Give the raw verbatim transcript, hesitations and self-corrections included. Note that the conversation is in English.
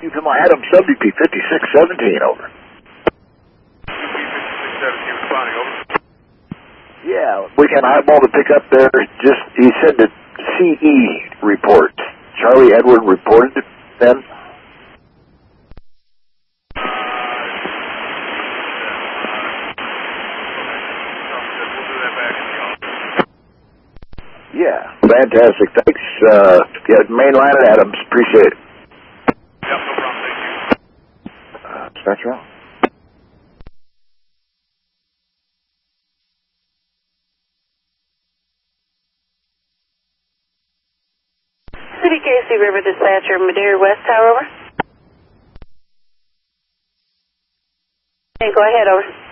You come on, Adam, W P fifty-six seventeen, over. fifty-six seventeen responding, over. Yeah, we can eyeball the pickup there. Just, he said that C E report. Charlie Edward reported then? Yeah, fantastic. Thanks. Uh, yeah, main line at Adams. Appreciate it. Yep, no problem. Thank you. Uh, Spectrum. City Casey River Dispatcher, Madeira West Tower, over. Hey, go ahead, over.